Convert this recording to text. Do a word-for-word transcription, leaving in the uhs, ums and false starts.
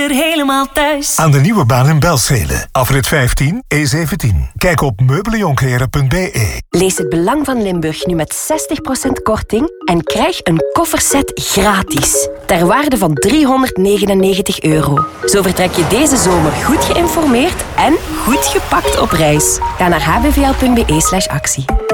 helemaal thuis. Aan de nieuwe baan in Belzele. Afrit vijftien, E zeventien. Kijk op meubeljonkleren punt b e. Lees het Belang van Limburg nu met zestig procent korting en krijg een kofferset gratis. Ter waarde van driehonderdnegenennegentig euro. Zo vertrek je deze zomer goed geïnformeerd en goed gepakt op reis. Ga naar h b v l punt b e slash actie.